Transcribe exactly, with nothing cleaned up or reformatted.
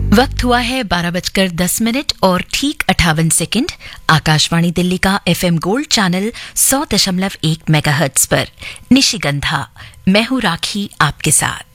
वक्त हुआ है बारह बजकर दस मिनट और ठीक अट्ठावन सेकंड। आकाशवाणी दिल्ली का एफएम गोल्ड चैनल सौ दशमलव एक मेगाहर्ट्ज पर निशिगंधा। मैं हूं राखी आपके साथ।